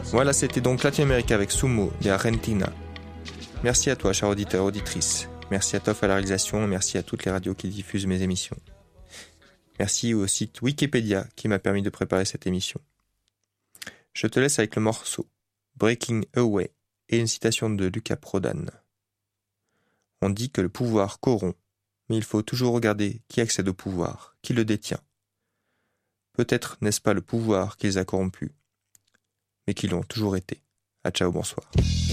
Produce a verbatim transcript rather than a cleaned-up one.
Voilà, c'était donc Latin America avec Sumo de Argentina. Merci à toi, cher auditeur, auditrice. Merci à Toff à la réalisation et merci à toutes les radios qui diffusent mes émissions. Merci au site Wikipédia qui m'a permis de préparer cette émission. Je te laisse avec le morceau Breaking Away et une citation de Lucas Prodan. On dit que le pouvoir corrompt, mais il faut toujours regarder qui accède au pouvoir, qui le détient. Peut-être n'est-ce pas le pouvoir qui les a corrompus, mais qui l'ont toujours été. À ciao, bonsoir.